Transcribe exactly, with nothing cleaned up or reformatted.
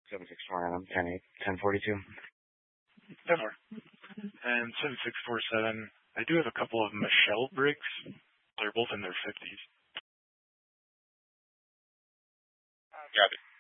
seven six four Adam, ten eight, ten forty-two. ten four. And seven six four seven, I do have a couple of Michelle Briggs. They're both in their fifties. Got it.